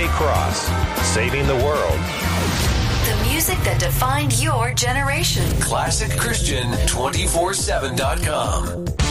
Cross, saving the world. The music that defined your generation. ClassicChristian247.com.